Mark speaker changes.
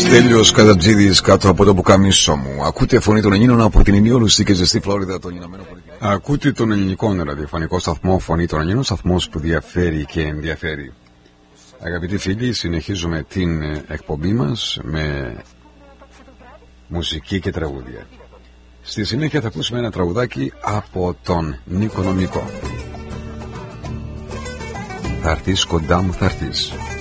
Speaker 1: Τέλειος Κατατζίδης κάτω από το πουκαμίσο μου. Ακούτε φωνή των Ελλήνων από την ημιόλουστη και ζεστή Φλόριδα των Ηνωμένων Πολιτειών.
Speaker 2: Ακούτε τον ελληνικό ραδιοφωνικό σταθμό Φωνή των Ελλήνων, σταθμός που διαφέρει και ενδιαφέρει. Αγαπητοί φίλοι, συνεχίζουμε την εκπομπή μας με μουσική και τραγούδια. Στη συνέχεια θα ακούσουμε ένα τραγουδάκι από τον Νίκο Νομικό. Θα έρθεις κοντά μου, θα έρθεις.